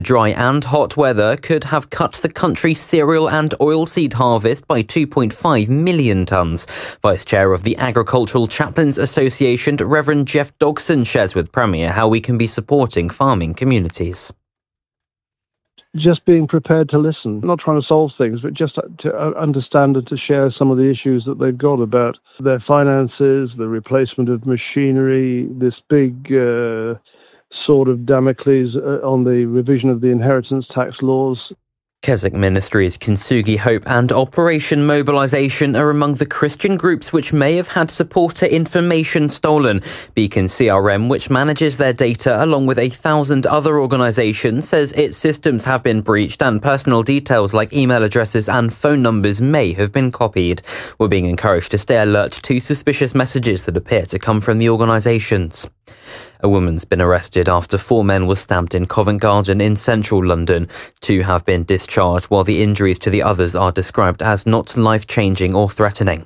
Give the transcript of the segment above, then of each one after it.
Dry and hot weather could have cut the country's cereal and oilseed harvest by 2.5 million tonnes. Vice Chair of the Agricultural Chaplains Association, Reverend Jeff Dogson, shares with Premier how we can be supporting farming communities. Just being prepared to listen, not trying to solve things, but just to understand and to share some of the issues that they've got about their finances, the replacement of machinery, this big sword of Damocles on the revision of the inheritance tax laws. Keswick Ministries, Kintsugi Hope and Operation Mobilisation are among the Christian groups which may have had supporter information stolen. Beacon CRM, which manages their data along with 1,000 other organisations, says its systems have been breached and personal details like email addresses and phone numbers may have been copied. We're being encouraged to stay alert to suspicious messages that appear to come from the organisations. A woman's been arrested after 4 men were stabbed in Covent Garden in central London. 2 have been discharged, while the injuries to the others are described as not life-changing or threatening.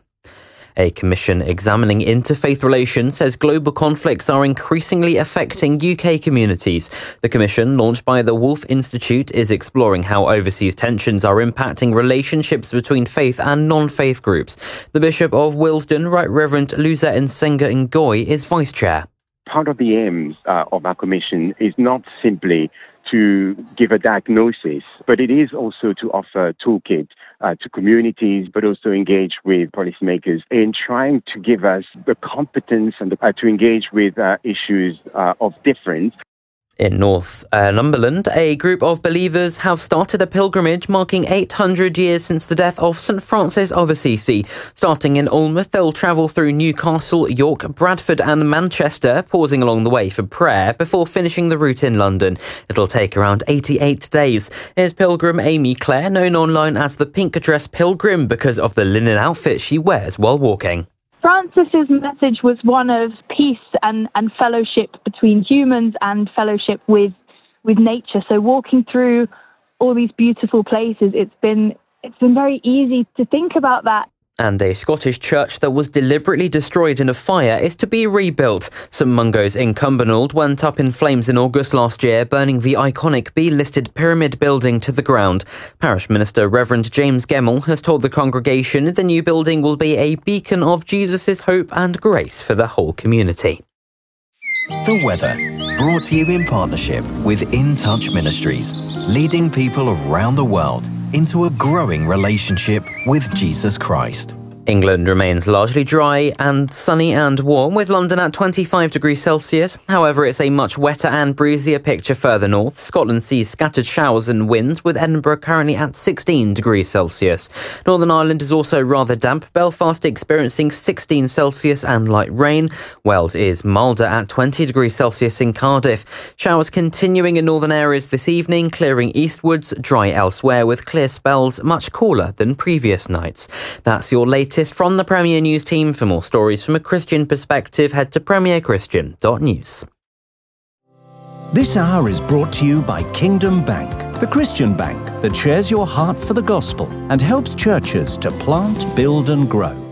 A commission examining interfaith relations says global conflicts are increasingly affecting UK communities. The commission, launched by the Wolf Institute, is exploring how overseas tensions are impacting relationships between faith and non-faith groups. The Bishop of Willesden, Right Reverend Luza Nsenga Ngoy, is vice chair. Part of the aims of our commission is not simply to give a diagnosis, but it is also to offer a toolkit to communities, but also engage with policymakers in trying to give us the competence and to engage with issues of difference. In Northumberland, a group of believers have started a pilgrimage marking 800 years since the death of St Francis of Assisi. Starting in Alnmouth, they'll travel through Newcastle, York, Bradford and Manchester, pausing along the way for prayer before finishing the route in London. It'll take around 88 days. Here's pilgrim Amy Clare, known online as the Pink Dress Pilgrim because of the linen outfit she wears while walking. Francis's message was one of peace and fellowship between humans and fellowship with nature. So walking through all these beautiful places, it's been very easy to think about that. And a Scottish church that was deliberately destroyed in a fire is to be rebuilt. St Mungo's in Cumbernauld went up in flames in August last year, burning the iconic B-listed pyramid building to the ground. Parish Minister Reverend James Gemmell has told the congregation the new building will be a beacon of Jesus' hope and grace for the whole community. The weather, brought to you in partnership with In Touch Ministries, leading people around the world into a growing relationship with Jesus Christ. England remains largely dry and sunny and warm, with London at 25 degrees Celsius. However, it's a much wetter and breezier picture further north. Scotland sees scattered showers and winds, with Edinburgh currently at 16 degrees Celsius. Northern Ireland is also rather damp. Belfast experiencing 16 Celsius and light rain. Wales is milder at 20 degrees Celsius in Cardiff. Showers continuing in northern areas this evening, clearing eastwards, dry elsewhere with clear spells, much cooler than previous nights. That's your latest from the Premier News team. For more stories from a Christian perspective, head to premierchristian.news. This hour is brought to you by Kingdom Bank, the Christian bank that shares your heart for the gospel and helps churches to plant, build and grow.